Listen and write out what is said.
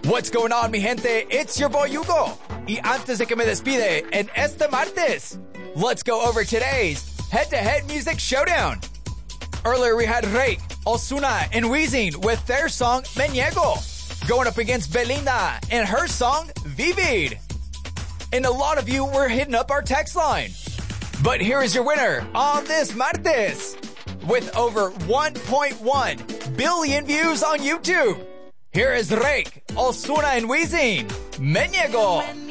What's going on, mi gente? It's your boy Hugo. Y antes de que me despide en este martes, let's go over today's head-to-head music showdown. Earlier we had Reik, Ozuna, and Weezing with their song Me Niego, going up against Belinda and her song Vivid. And a lot of you were hitting up our text line. But here is your winner on this martes, with over 1.1 billion views on YouTube. Here is Reik, Ozuna, and Weezing, Me Niego.